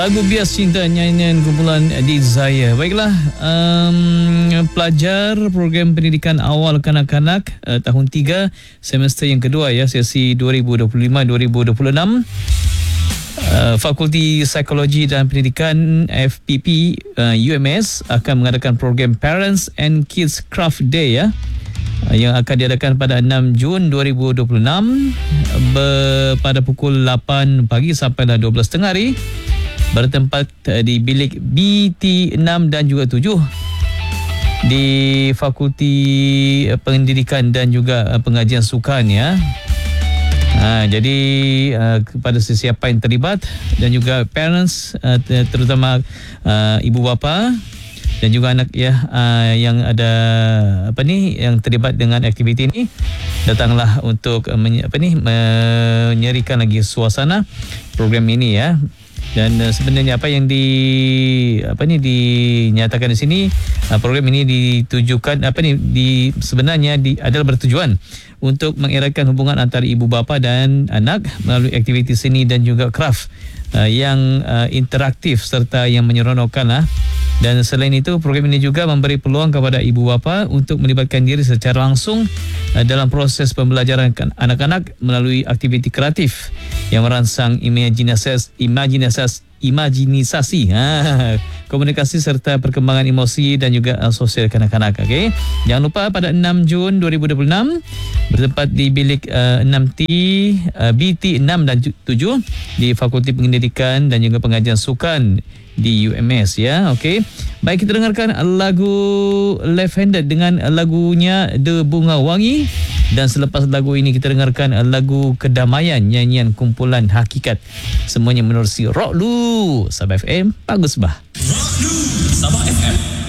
Lagu Bias Cinta, nyanyian kumpulan Desire. Baiklah, pelajar program pendidikan awal kanak-kanak tahun 3 semester yang kedua ya, sesi 2025-2026. Fakulti Psikologi dan Pendidikan FPP UMS akan mengadakan program Parents and Kids Craft Day ya, yang akan diadakan pada 6 Jun 2026 pada pukul 8 pagi sampai 12.30 hari, bertempat di bilik BT6 dan juga 7 di Fakulti Pendidikan dan juga Pengajian Sukan ya. Jadi kepada sesiapa yang terlibat dan juga parents, terutama ibu bapa dan juga anak ya, yang ada yang terlibat dengan aktiviti ini, datanglah untuk menyerikan lagi suasana program ini ya. Dan sebenarnya apa yang dinyatakan di sini, program ini ditujukan sebenarnya adalah bertujuan untuk mengeratkan hubungan antara ibu bapa dan anak melalui aktiviti seni dan juga craft yang interaktif serta yang menyeronokkan lah. Dan selain itu, program ini juga memberi peluang kepada ibu bapa untuk melibatkan diri secara langsung dalam proses pembelajaran anak-anak melalui aktiviti kreatif yang merangsang imajinisasi, komunikasi serta perkembangan emosi dan juga sosial kanak-kanak. Okay? Jangan lupa pada 6 Jun 2026 bertempat di bilik 6T BT6 dan 7 di Fakulti Pendidikan dan juga Pengajian Sukan di UMS ya. Okey. Baik, kita dengarkan lagu Left Handed dengan lagunya The Bunga Wangi, dan selepas lagu ini kita dengarkan lagu Kedamaian, nyanyian kumpulan Hakikat. Semuanya menerusi Rock Lu Sabah FM. Bagus bah. Rock Lu Sabah FM.